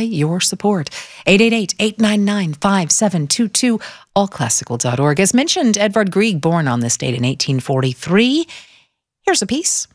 your support. 888-899-5722, allclassical.org. As mentioned, Edvard Grieg, born on this date in 1843. Here's a piece